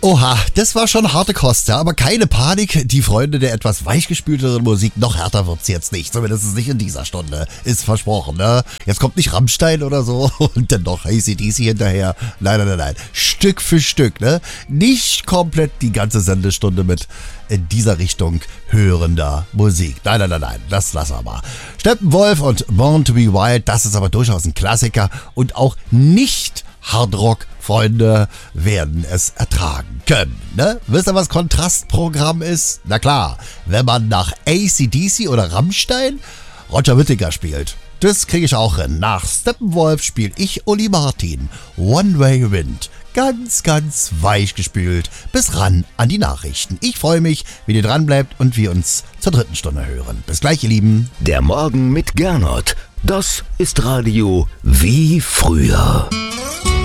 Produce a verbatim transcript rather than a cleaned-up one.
Oha, das war schon harte Kost, ja, aber keine Panik, die Freunde der etwas weichgespülteren Musik, noch härter wird's jetzt nicht, zumindest nicht in dieser Stunde, ist versprochen, ne? Jetzt kommt nicht Rammstein oder so und dann noch A C D C hinterher, nein, nein, nein, nein, Stück für Stück, ne? Nicht komplett die ganze Sendestunde mit in dieser Richtung hörender Musik. Nein, nein, nein, nein, das lassen wir mal. Steppenwolf und Born to be Wild, das ist aber durchaus ein Klassiker und auch nicht Hardrock-Freunde werden es ertragen können. Ne? Wisst ihr, was Kontrastprogramm ist? Na klar, wenn man nach A C D C oder Rammstein Roger Whittaker spielt. Das kriege ich auch hin. Nach Steppenwolf spiele ich Uli Martin. One Way Wind. Ganz, ganz weich gespült. Bis ran an die Nachrichten. Ich freue mich, wenn ihr dran bleibt und wir uns zur dritten Stunde hören. Bis gleich, ihr Lieben. Der Morgen mit Gernot. Das ist Radio wie früher.